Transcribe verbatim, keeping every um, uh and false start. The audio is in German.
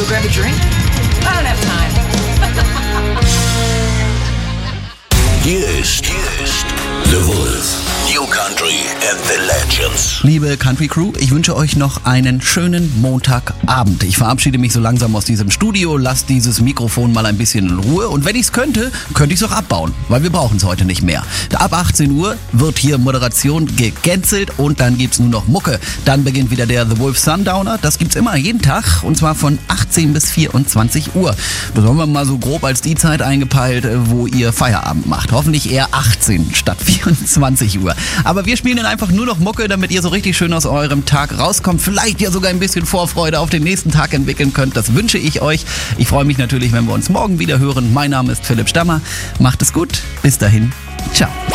Go grab a drink? I don't have time. Hier ist, hier ist The Wolf. New Country and the Legends. Liebe Country Crew, ich wünsche euch noch einen schönen Montagabend. Ich verabschiede mich so langsam aus diesem Studio, lasst dieses Mikrofon mal ein bisschen in Ruhe und wenn ich es könnte, könnte ich es auch abbauen, weil wir brauchen es heute nicht mehr. Ab achtzehn Uhr wird hier Moderation gecancelt und dann gibt's nur noch Mucke. Dann beginnt wieder der The Wolf Sundowner, das gibt's immer jeden Tag und zwar von achtzehn bis vierundzwanzig Uhr. Das haben wir mal so grob als die Zeit eingepeilt, wo ihr Feierabend macht. Hoffentlich eher achtzehn statt vierundzwanzig Uhr. Aber wir spielen dann einfach nur noch Mucke, damit ihr so richtig schön aus eurem Tag rauskommt. Vielleicht ja sogar ein bisschen Vorfreude auf den nächsten Tag entwickeln könnt. Das wünsche ich euch. Ich freue mich natürlich, wenn wir uns morgen wieder hören. Mein Name ist Philipp Stammer. Macht es gut. Bis dahin. Ciao.